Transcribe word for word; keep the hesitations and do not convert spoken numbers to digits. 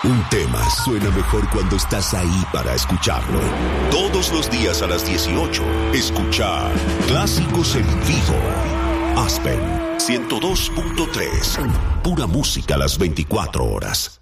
Un tema suena mejor cuando estás ahí para escucharlo. Todos los días a las dieciocho, escucha Clásicos en Vivo. Aspen ciento dos punto tres. Pura música a las veinticuatro horas.